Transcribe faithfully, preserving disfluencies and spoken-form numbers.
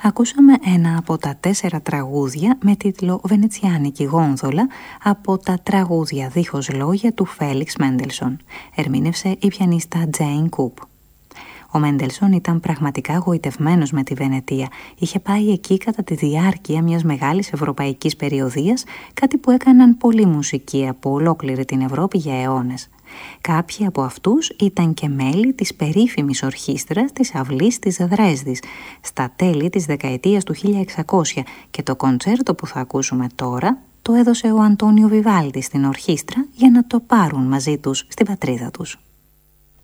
Ακούσαμε ένα από τα τέσσερα τραγούδια με τίτλο «Βενετσιάνικη γόνδολα» από τα τραγούδια δίχως λόγια του Φέλιξ Μέντελσον. Ερμήνευσε η πιανίστα Τζέιν Κουπ. Ο Μέντελσον ήταν πραγματικά γοητευμένος με τη Βενετία. Είχε πάει εκεί κατά τη διάρκεια μιας μεγάλης ευρωπαϊκής περιοδίας, κάτι που έκαναν πολλοί μουσικοί από ολόκληρη την Ευρώπη για αιώνες. Κάποιοι από αυτούς ήταν και μέλη της περίφημης ορχήστρας της Αυλής της Δρέσδης στα τέλη της δεκαετίας του χίλια εξακόσια, και το κοντσέρτο που θα ακούσουμε τώρα το έδωσε ο Αντώνιο Βιβάλντι στην ορχήστρα για να το πάρουν μαζί τους στην πατρίδα τους.